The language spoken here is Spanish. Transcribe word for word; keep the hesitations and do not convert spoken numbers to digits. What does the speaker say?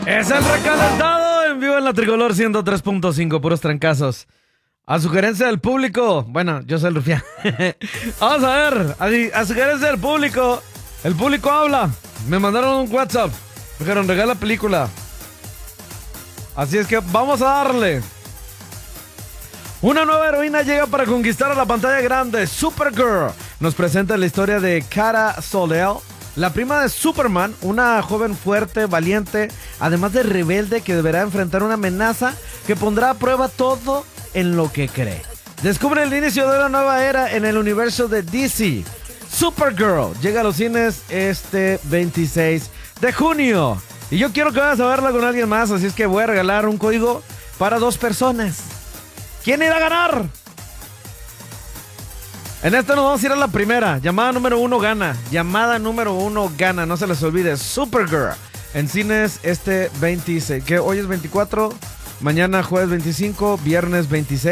Es el recalentado en vivo en la Tricolor ciento tres punto cinco, puros trancazos. A sugerencia del público, bueno, yo soy el Rufián. Vamos a ver, a, a sugerencia del público, el público habla. Me mandaron un WhatsApp, me dijeron regala película. Así es que vamos a darle. Una nueva heroína llega para conquistar a la pantalla grande. Supergirl nos presenta la historia de Kara Zor-El, la prima de Superman, una joven fuerte, valiente, además de rebelde, que deberá enfrentar una amenaza que pondrá a prueba todo en lo que cree. Descubre el inicio de una nueva era en el universo de D C. Supergirl llega a los cines este veintiséis de junio. Y yo quiero que vayas a verla con alguien más, así es que voy a regalar un código para dos personas. ¿Quién irá a ganar? En esta nos vamos a ir a la primera. Llamada número uno gana. Llamada número uno gana. No se les olvide. Supergirl. En cines este veintiséis. Que hoy es veinticuatro. Mañana jueves veinticinco. Viernes veintiséis.